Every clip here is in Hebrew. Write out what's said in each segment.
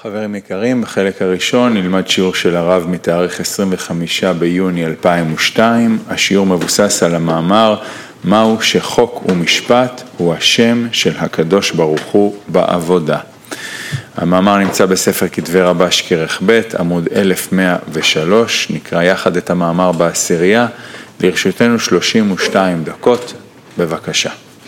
חברים יקרים, בחלק הראשון נלמד שיעור של הרב מתאריך 25 ביוני 2002. השיעור מבוסס על המאמר מהו שחוק ומשפט הוא השם של הקדוש ברוך הוא בעבודה. המאמר נמצא בספר כתבי רבש כרך ב' עמוד 1103. נקרא יחד את המאמר בעשירייה. לרשותנו 32 דקות. בבקשה.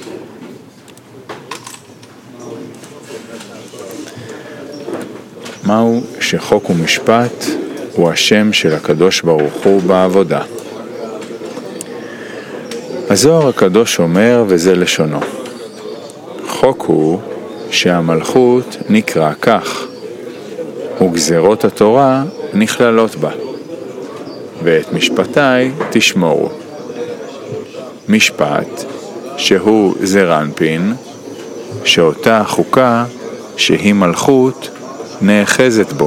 מהו שחוק ומשפט הוא השם של הקדוש ברוך הוא בעבודה. הזוהר הקדוש אומר, וזה לשונו: חוק הוא שהמלכות נקרא כך, וגזרות התורה נכללות בה, ואת משפטי תשמורו. משפט שהוא זרנפין, שאותה החוקה שהיא מלכות נאחזת בו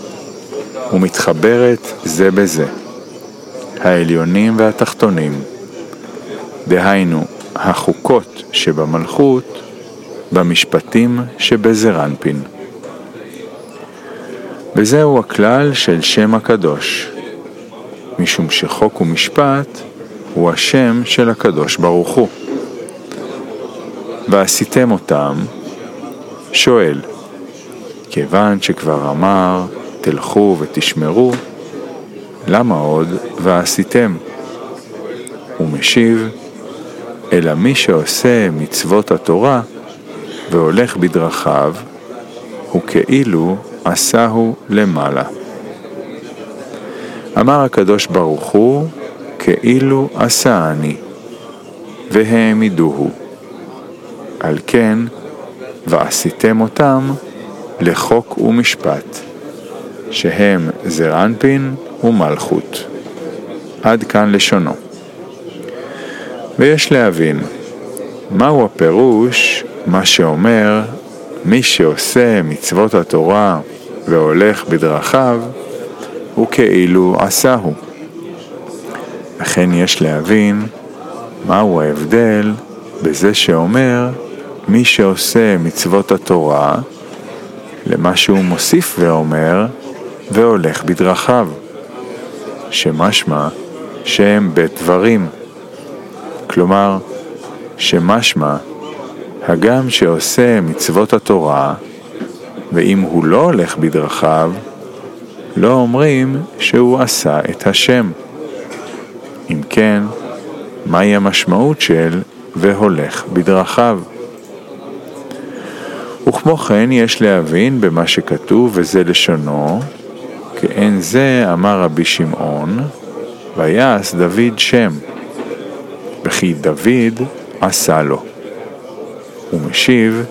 ומתחברת זה בזה, העליונים והתחתונים, דהיינו החוקות שבמלכות במשפטים שבזרנפין. וזהו הכלל של שם הקדוש, משום שחוק ומשפט הוא השם של הקדוש ברוך הוא. ועשיתם אותם, שואל, כיוון שכבר אמר תלכו ותשמרו, למה עוד ועשיתם? הוא משיב, אלא מי שעושה מצוות התורה והולך בדרכיו, הוא כאילו עשהו למעלה. אמר הקדוש ברוך הוא, כאילו עשה אני, והעמידוהו. על כן, ועשיתם אותם לחוק ומשפט, שהם זרנפין ומלכות. עד כאן לשונו. ויש להבין, מהו הפירוש מה שאומר מי שעושה מצוות התורה והולך בדרכיו, הוא כאילו עשהו. לכן יש להבין מהו ההבדל בזה שאומר מי שעושה מצוות התורה, למה שהוא מוסיף ואומר והולך בדרכיו, שמשמע שהם בדברים. כלומר, שמשמע הגם שעושה מצוות התורה, ואם הוא לא הולך בדרכיו, לא אומרים שהוא עשה את השם. אם כן, מהי המשמעות של והולך בדרכיו? וכמו כן יש להבין במה שכתוב, וזה לשונו, כאין זה אמר רבי שמעון, ויעש דוד שם, וכי דוד עשה לו. הוא משיב,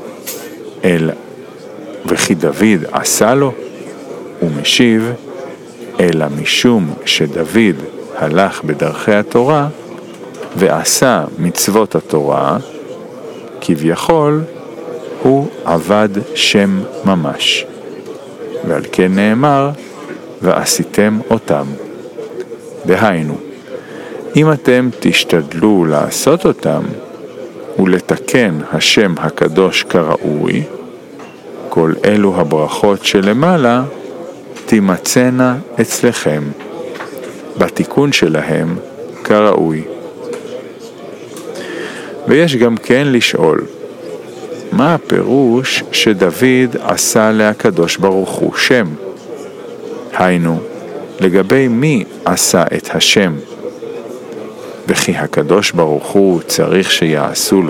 וכי דוד עשה לו? הוא משיב, אלא משום שדוד הלך בדרכי התורה, ועשה מצוות התורה, כביכול הוא עבד שם ממש. ועל כן נאמר, ועשיתם אותם. דהיינו, אם אתם תשתדלו לעשות אותם, ולתקן השם הקדוש כראוי, כל אלו הברכות שלמעלה תימצאנה אצלכם, בתיקון שלהם כראוי. ויש גם כן לשאול, מה הפירוש שדוד עשה להקדוש ברוך הוא שם? היינו, לגבי מי עשה את השם? וכי הקדוש ברוך הוא צריך שיעשו לו